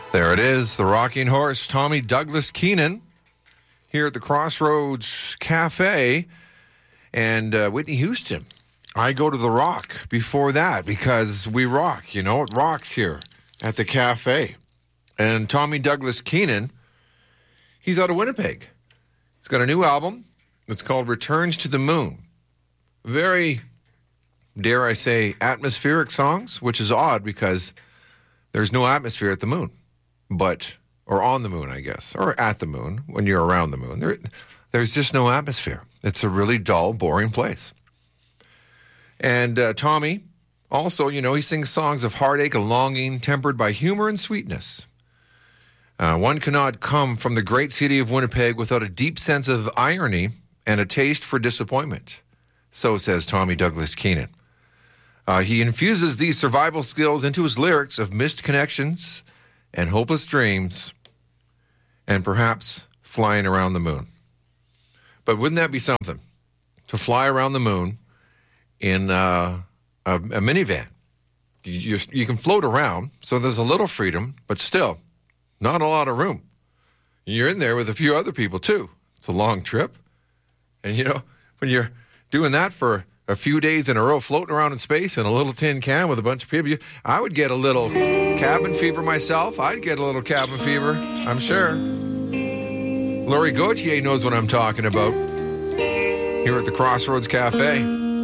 There it is, the rocking horse, Tommy Douglas Keenan, here at the Crossroads Cafe. And Whitney Houston, I go to the Rock before that because we rock, it rocks here at the cafe. And Tommy Douglas Keenan, he's out of Winnipeg. He's got a new album. It's called Returns to the Moon. Very, dare I say, atmospheric songs, which is odd because there's no atmosphere at the moon. Or on the moon, I guess, or at the moon when you're around the moon. There's just no atmosphere. It's a really dull, boring place. And Tommy, also, he sings songs of heartache and longing tempered by humor and sweetness. One cannot come from the great city of Winnipeg without a deep sense of irony and a taste for disappointment. So says Tommy Douglas Keenan. He infuses these survival skills into his lyrics of missed connections and hopeless dreams, and perhaps flying around the moon. But wouldn't that be something? To fly around the moon in a minivan. You can float around, so there's a little freedom, but still, not a lot of room. You're in there with a few other people, too. It's a long trip. And, when you're doing that for a few days in a row, floating around in space in a little tin can with a bunch of people, I would get a little cabin fever myself. I'd get a little cabin fever, I'm sure. Laurie Gauthier knows what I'm talking about here at the Crossroads Cafe.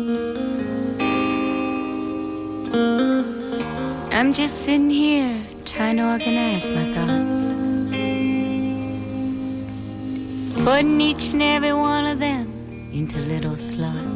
I'm just sitting here trying to organize my thoughts, putting each and every one of them into little slots.